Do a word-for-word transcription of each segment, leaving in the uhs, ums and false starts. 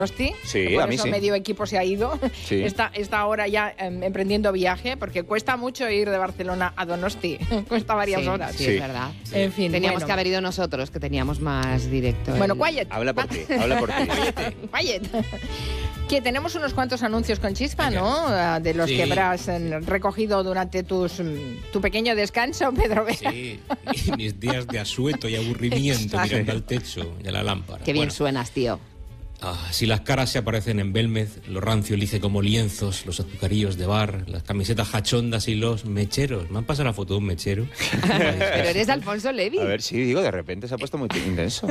Donosti, sí, por a mí eso sí. medio equipo se ha ido. Sí. Está, está ahora ya eh, emprendiendo viaje, porque cuesta mucho ir de Barcelona a Donosti. Cuesta varias sí, horas. Sí, Sí. es verdad. Sí. En fin, Teníamos bueno. que haber ido nosotros, que teníamos más directo. Bueno, el- quiet. Habla por ti, habla por ti. Quiet. Que tenemos unos cuantos anuncios con chispa, Venga. ¿no? Ah, De los Sí. que habrás eh, recogido durante tus, mm, tu pequeño descanso, Pedro Vera. Sí, y mis días de asueto y aburrimiento Exacto. mirando al techo y a la lámpara. Qué bien Bueno, suenas, tío. ah, si las caras se aparecen en Belmez, lo rancio lice como lienzos, los azucarillos de bar, las camisetas hachondas y los mecheros. ¿Me han pasado la foto de un mechero? Pero eres Alfonso Levi. A ver, sí, digo, de repente se ha puesto muy intenso.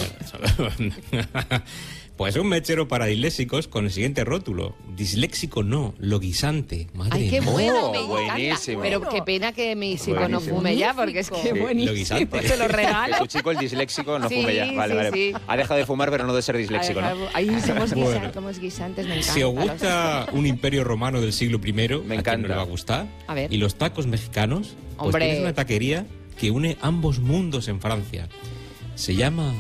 Pues un mechero para disléxicos con el siguiente rótulo. Disléxico no, loguisante. Madre Ay, qué mía. bueno, Oh, me encanta. buenísimo. Pero qué pena que mi hijo no Buenísimo. fume ya, porque es que Sí, buenísimo. loguisante. Te lo Que regalo. su chico, el disléxico, no Sí, fume ya. Vale, sí, vale. sí. Ha dejado de fumar, pero no de ser disléxico, ¿no? Ay, somos, guisa- Bueno. somos guisantes, me encanta. Si os gusta un imperio romano del siglo primero, Me ¿a quién no encanta. le va a gustar? A ver. Y los tacos mexicanos, pues Hombre. tienes una taquería que une ambos mundos en Francia. Se llama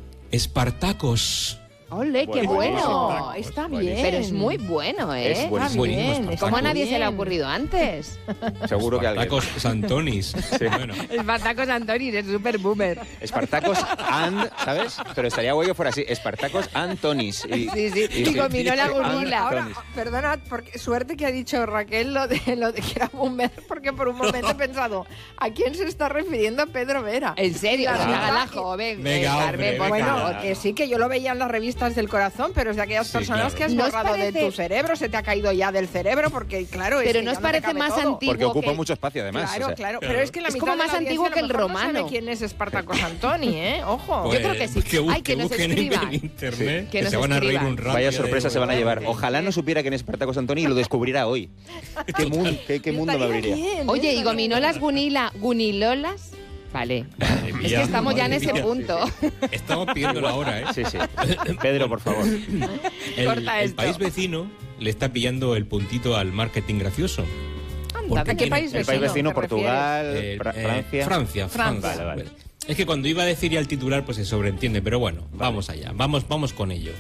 Espartacos. ¡Ole, qué Buenísimo. bueno! Está Buenísimo. bien. Pero es muy bueno, ¿eh? Es buenísimo. Está Buenísimo, bien. Espartaco. ¿Cómo a nadie se le ha bien. ocurrido antes? Seguro que alguien. Tacos Santonis. Bueno, Espartacos Antonis es súper boomer. Espartacos and, ¿sabes? Pero estaría guay que fuera así. Espartacos Antonis. Y, Sí, sí. Y combinó la gurila. Ahora, Antonis. perdona, porque suerte que ha dicho Raquel lo de, lo de que era boomer, porque por un momento he pensado, ¿a quién se está refiriendo Pedro Vera? ¿En serio? La Venga, mitad la que- joven. Venga, eh, hombre, Carmen, por venga. Bueno, favor. que sí, que yo lo veía en las revistas del corazón, pero es de aquellas Sí, personas claro. que has ¿No os borrado de parece- tu cerebro, se te ha caído ya del cerebro, porque claro, es Pero que ¿no ya os te parece cabe más todo. antiguo Porque ocupa que- mucho espacio, además. Claro, o sea. claro, claro. pero es que la Es mitad como de la más audiencia antiguo a lo que el mejor no romano. sabe quién es Espartacos Antoni, ¿eh? Ojo. pues, Yo creo que sí. Que, bu- Ay, que nos busquen en- escriban. en internet, Que que, nos se van a reír escriban. un rato. Vaya ya sorpresa digo, se van a llevar. sí. Ojalá no supiera quién es Espartacos Antoni y lo descubriera hoy. ¿Qué, mun- qué, qué mundo me Estaría abriría? bien, Oye, ¿y estaría gominolas bien. gunila, gunilolas? Vale. Madre Es mía, que estamos ya en madre ese mía. punto. Estamos pidiendo la hora, ¿eh? Sí, sí. Pedro, por favor. El, Corta el esto. país vecino le está pillando el puntito al marketing gracioso. Anda, ¿a qué tiene- país El país vecino, te Portugal, Eh, Fra- eh, Francia. Francia, Francia. Francia. Vale, vale. Es que cuando iba a decir ya el titular, pues se sobreentiende, pero bueno, vamos allá, vamos, vamos con ello.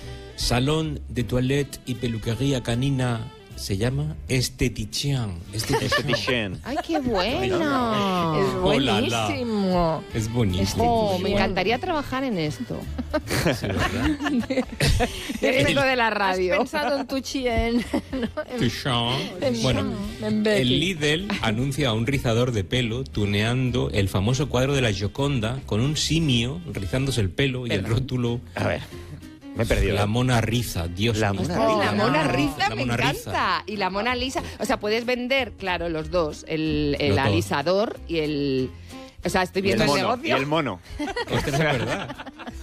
Salón de toilette y peluquería canina se llama Estetician. Esthetician. Ay, qué bueno. Es Oh, la, la. buenísimo. Es bonito. Oh, me encantaría trabajar en esto. Sí, ¿verdad? Eres Vengo de la radio. Has pensado en tu chien. ¿no? En- Tuchon. en- Bueno, en Betty. el Lidl anuncia a un rizador de pelo tuneando el famoso cuadro de la Gioconda con un simio rizándose el pelo y el rótulo A ver, me he perdido. La mona riza, Dios La mío. mona Ay, riza. la mona no. riza La me mona encanta. riza. Y la mona lisa. O sea, puedes vender, claro, los dos. El, el Los dos. alisador y el... O sea, estoy Y el viendo el, mono. Y negocio. el mono. Esta es verdad.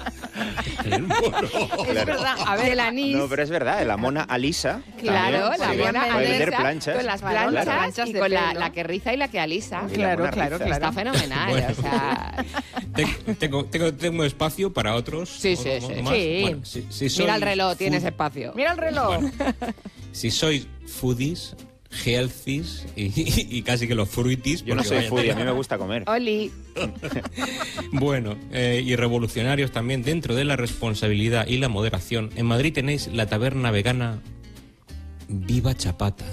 El mono. Es verdad. A ver, el anís. No, pero es verdad, la mona alisa. Claro, también la puede- mona puede vender alisa, planchas. con las Claro, planchas, las planchas y de con la, pelo. la que riza y la que alisa. Y la claro, mona claro, riza. claro. Está fenomenal. Bueno. O sea, Te- Tengo, tengo, tengo espacio para otros. Sí, sí, ¿O- sí. o más? Sí. Bueno, si, si sois mira el reloj, tienes food- espacio. mira el reloj. Si sois foodies, healthies y, y casi que los fruities. Yo no porque soy vaya foodie, a tela. mí me gusta comer. Oli. Bueno, eh, y revolucionarios también dentro de la responsabilidad y la moderación. En Madrid tenéis la taberna vegana Viva Chapata.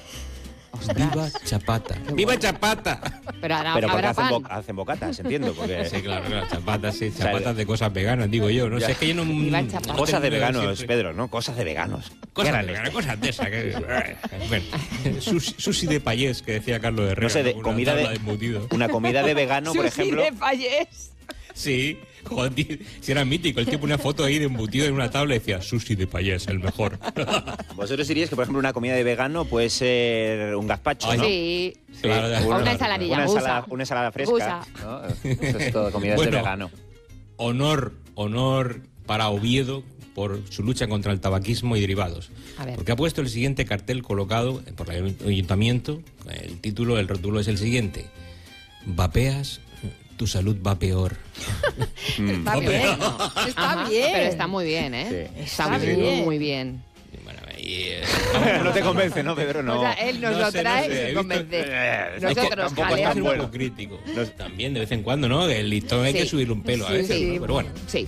Viva Chapata. ¡Viva Chapata! Pero ahora Pero porque habrá hacen, pan. bo- hacen bocatas, entiendo. Porque Sí, claro, claro, chapatas, sí, O sea, chapatas de cosas veganas, digo yo. No Ya. sé, es que yo no. Viva no Chapata. Cosas de tengo veganos, siempre- Pedro, ¿no? Cosas de veganos. Cosas ¿Qué de eran veganas, estos? cosas de esas. Que, bueno, sushi, sushi de payés, que decía Carlos Herrera. No sé, de Una comida tabla de, embutido. una comida de vegano, por Sushi ejemplo. de Fallés. Sí, joder, tío, si era mítico. El tipo una foto ahí de embutido en una tabla y decía sushi de payés, el mejor. Vosotros diríais que, por ejemplo, una comida de vegano puede ser un gazpacho, Ay, ¿no? Sí. Claro, de Sí, acuerdo. O una ensaladilla. Una gusa. ensalada, una ensalada fresca. Gusa. ¿no? Eso es todo comidas Bueno. de vegano. Honor, honor para Oviedo por su lucha contra el tabaquismo y derivados. A ver. Porque ha puesto el siguiente cartel colocado por el ayuntamiento. El título, el rótulo es el siguiente. Vapeas, tu salud va peor. Está Hombre. bien. Está Ajá, bien. Pero está muy bien, ¿eh? Sí. Está, Está muy, bien. muy bien. Y bueno, y, eh, No te convence, ¿no, Pedro? No. O sea, él nos No lo sé, no trae sé, he y se visto- convence. Eh, hay que- Nosotros, tampoco hay que jalea. ser un bueno. poco crítico. No- También de vez en cuando, ¿no? El listón hay Sí. que subir un pelo a Sí, veces, sí. ¿no? Pero bueno. Sí.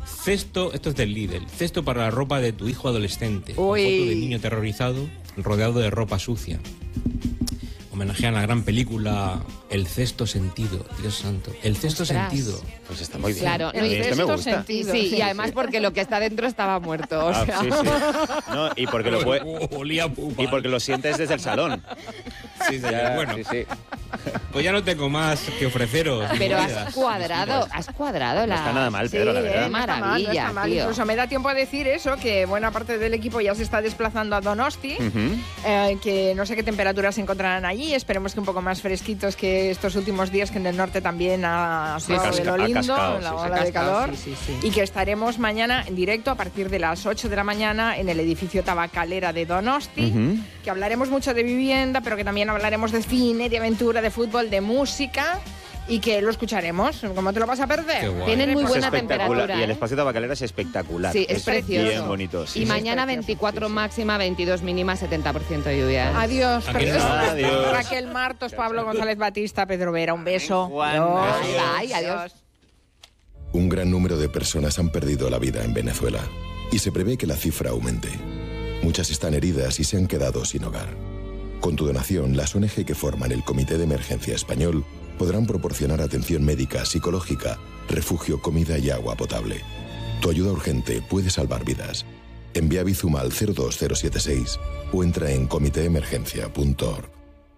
Cesto, esto es del Lidl, cesto para la ropa de tu hijo adolescente. Uy. Foto de niño terrorizado rodeado de ropa sucia. Homenajean la gran película El Sexto Sentido. Dios santo. El Sexto Ostras. Sentido. Pues está muy bien. Claro, A no, mí y esto me sexto gusta. sentido. Sí, Sí, y además sí. porque lo que está dentro estaba muerto. O Ah, sea. sí, sí. No, y porque lo puede, Olía a pupa. y porque lo sientes desde el salón. Sí, sí, Ya, bueno, sí, sí. pues ya no tengo más que ofreceros. Pero mis has queridas. cuadrado, has cuadrado la... No está nada mal, Sí, Pedro, la eh, verdad. no está mal, no Maravilla, está mal. tío. Incluso me da tiempo a decir eso, que buena parte del equipo ya se está desplazando a Donosti, Ujú. eh, que no sé qué temperaturas se encontrarán allí, esperemos que un poco más fresquitos que estos últimos días, que en el norte también ha Sí, estado de casca- lo ha lindo, cascado, la sí, sí. ola Ha de cascado, calor, sí, sí, sí. y que estaremos mañana en directo a partir de las ocho de la mañana en el edificio Tabacalera de Donosti, Ujú. que hablaremos mucho de vivienda, pero que también hablaremos de cine, de aventura, de fútbol, de música, y que lo escucharemos. ¿Cómo te lo vas a perder? Qué guay. Tienen muy Es buena espectacular. temperatura. Y el ¿eh? espacio tabacalera es espectacular. Sí, es precioso. Bien bonito. sí, Y sí. mañana precioso. veinticuatro Sí, sí. máxima, veintidós mínima, setenta por ciento de lluvia. ¿eh? Adiós, Aquí Pedro. nos vemos. Adiós. Raquel Martos, Pablo González Batista, Pedro Vera, un beso. Juan. Adiós. Bye, adiós. Un gran número de personas han perdido la vida en Venezuela y se prevé que la cifra aumente. Muchas están heridas y se han quedado sin hogar. Con tu donación, las O N G que forman el Comité de Emergencia Español podrán proporcionar atención médica, psicológica, refugio, comida y agua potable. Tu ayuda urgente puede salvar vidas. Envía Bizum al cero dos cero siete seis o entra en comité emergencia punto org.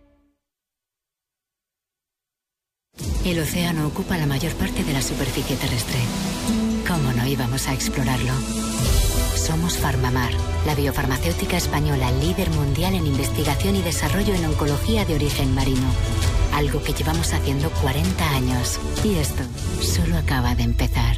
El océano ocupa la mayor parte de la superficie terrestre. ¿Cómo no íbamos a explorarlo? Somos Farmamar, la biofarmacéutica española líder mundial en investigación y desarrollo en oncología de origen marino. Algo que llevamos haciendo cuarenta años. Y esto solo acaba de empezar.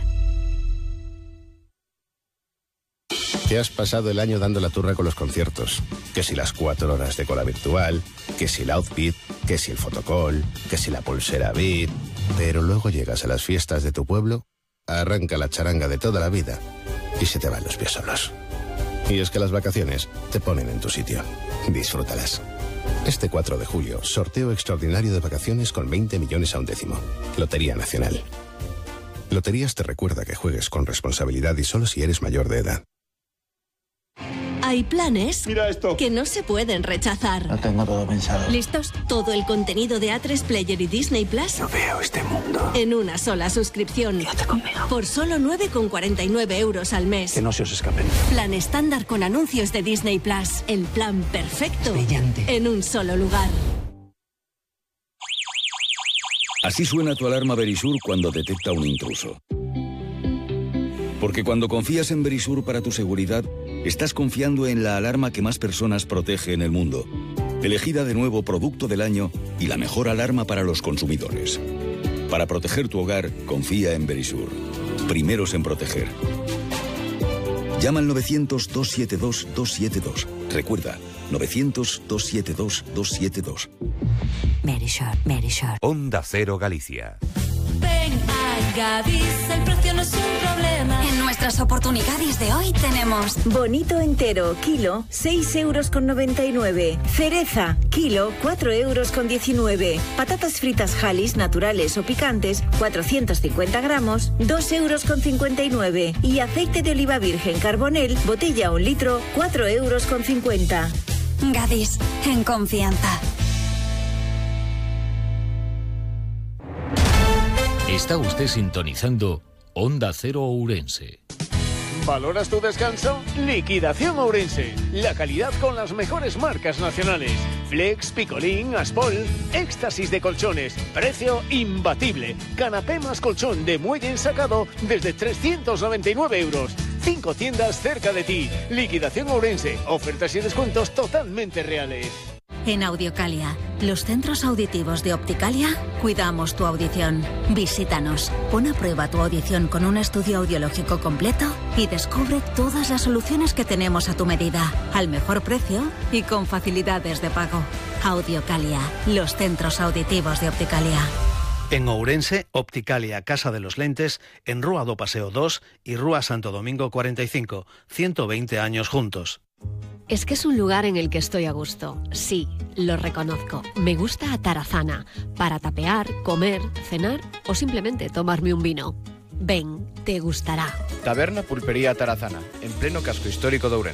Te has pasado el año dando la turra con los conciertos. Que si las cuatro horas de cola virtual, que si el outfit, que si el fotocall, que si la pulsera Beat. Pero luego llegas a las fiestas de tu pueblo, arranca la charanga de toda la vida y se te van los pies solos. Y es que las vacaciones te ponen en tu sitio. Disfrútalas. Este cuatro de julio, sorteo extraordinario de vacaciones con veinte millones a un décimo. Lotería Nacional. Loterías te recuerda que juegues con responsabilidad y solo si eres mayor de edad. Hay planes Mira esto. que no se pueden rechazar. Lo tengo todo pensado. ¿Listos? Todo el contenido de A tres Player y Disney Plus No veo este mundo. en una sola suscripción. Quédate conmigo. Por solo nueve con cuarenta y nueve euros al mes. Que no se os escapen. Plan estándar con anuncios de Disney Plus. El plan perfecto. Brillante. En un solo lugar. Así suena tu alarma Verisur cuando detecta un intruso. Porque cuando confías en Verisur para tu seguridad, estás confiando en la alarma que más personas protege en el mundo. Elegida de nuevo Producto del Año y la mejor alarma para los consumidores. Para proteger tu hogar, confía en Verisur. Primeros en proteger. Llama al novecientos, dos siete dos, dos siete dos. Recuerda, novecientos, dos siete dos, dos siete dos. Merisure, Merisure. Onda Cero Galicia. Ven a Gadis, el precio no es un problema. En nuestras oportunidades de hoy tenemos bonito entero, kilo, seis euros con noventa y nueve. Cereza, kilo, cuatro euros con diecinueve. Patatas fritas Halis, naturales o picantes, cuatrocientos cincuenta gramos, dos euros con cincuenta y nueve. Y aceite de oliva virgen Carbonel, botella un litro, cuatro euros con cincuenta. Gadis, en confianza. Está usted sintonizando Onda Cero Ourense. ¿Valoras tu descanso? Liquidación Ourense. La calidad con las mejores marcas nacionales. Flex, Picolín, Aspol. Éxtasis de colchones. Precio imbatible. Canapé más colchón de muelle ensacado desde trescientos noventa y nueve euros. Cinco tiendas cerca de ti. Liquidación Ourense. Ofertas y descuentos totalmente reales. En Audiocalia, los centros auditivos de Opticalia, cuidamos tu audición. Visítanos, pon a prueba tu audición con un estudio audiológico completo y descubre todas las soluciones que tenemos a tu medida, al mejor precio y con facilidades de pago. Audiocalia, los centros auditivos de Opticalia. En Ourense, Opticalia Casa de los Lentes, en Rúa do Paseo dos y Rúa Santo Domingo cuarenta y cinco, ciento veinte años juntos. Es que es un lugar en el que estoy a gusto. Sí, lo reconozco. Me gusta Atarazana, para tapear, comer, cenar o simplemente tomarme un vino. Ven, te gustará. Taberna Pulpería Tarazana, en pleno casco histórico de Ourense.